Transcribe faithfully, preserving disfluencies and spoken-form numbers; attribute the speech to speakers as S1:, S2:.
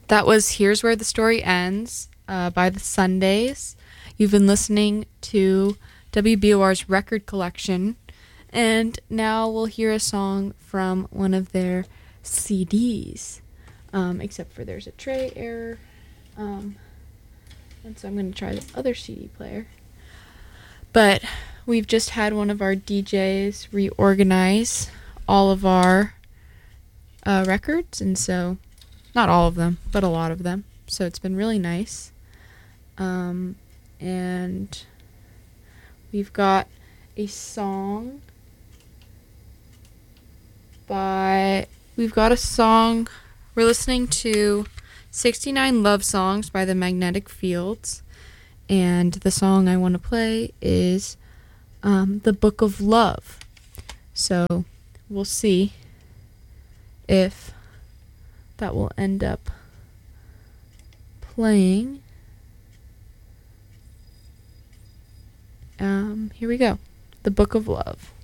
S1: That was Here's Where the Story Ends uh, by the Sundays. You've been listening to W B O R's record collection, and now we'll hear a song from one of their C Ds, um, except for there's a tray error, um, and so I'm going to try the other C D player. But we've just had one of our D Js reorganize all of our uh, records, and so, not all of them, but a lot of them, so it's been really nice. Um, and we've got a song by, we've got a song, we're listening to sixty-nine Love Songs by the Magnetic Fields, and the song I want to play is um, The Book of Love. So we'll see if that will end up playing. Um, here we go. The Book of Love.